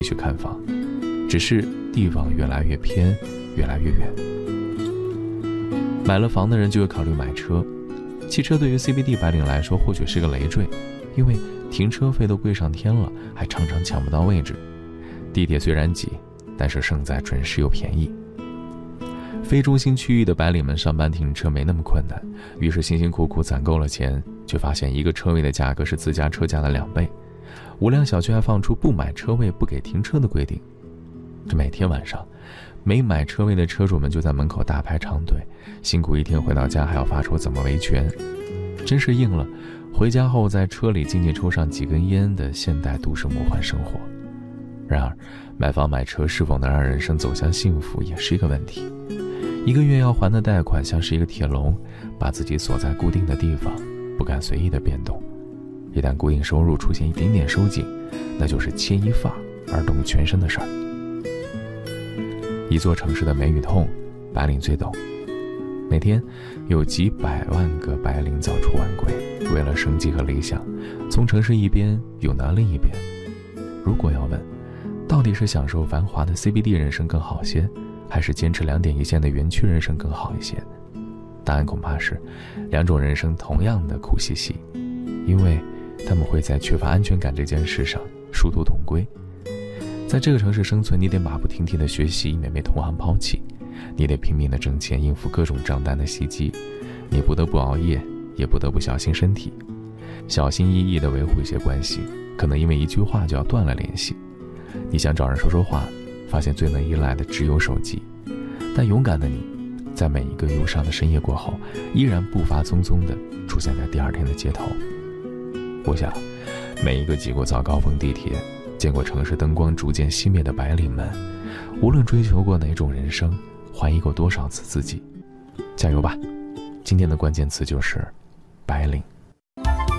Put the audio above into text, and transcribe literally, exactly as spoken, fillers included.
去看房，只是地方越来越偏，越来越远。买了房的人就会考虑买车，汽车对于 C B D 白领来说或许是个累赘，因为停车费都贵上天了，还常常抢不到位置。地铁虽然挤，但是胜在准时又便宜。非中心区域的白领们上班停车没那么困难，于是辛辛苦苦攒够了钱，却发现一个车位的价格是自家车价的两倍。无良小区还放出不买车位不给停车的规定。这每天晚上，没买车位的车主们就在门口大排长队，辛苦一天回到家还要发愁怎么维权，真是应了回家后在车里静静抽上几根烟的现代都市魔幻生活。然而，买房买车是否能让人生走向幸福也是一个问题。一个月要还的贷款像是一个铁笼，把自己锁在固定的地方，不敢随意的变动。一旦固定收入出现一点点收紧，那就是牵一发而动全身的事儿。一座城市的美与痛，白领最懂。每天有几百万个白领早出晚归，为了生计和理想，从城市一边涌到另一边。如果要问，到底是享受繁华的 C B D 人生更好些，还是坚持两点一线的园区人生更好一些？答案恐怕是两种人生同样的苦兮兮，因为他们会在缺乏安全感这件事上殊途同归。在这个城市生存，你得马不停蹄的学习，以免被同行抛弃；你得拼命的挣钱，应付各种账单的袭击；你不得不熬夜，也不得不小心身体，小心翼翼地维护一些关系，可能因为一句话就要断了联系。你想找人说说话，发现最能依赖的只有手机。但勇敢的你，在每一个忧伤的深夜过后，依然步伐匆匆地出现在第二天的街头。我想，每一个挤过早高峰地铁，见过城市灯光逐渐熄灭的白领们，无论追求过哪种人生，怀疑过多少次自己，加油吧！今天的关键词就是白领。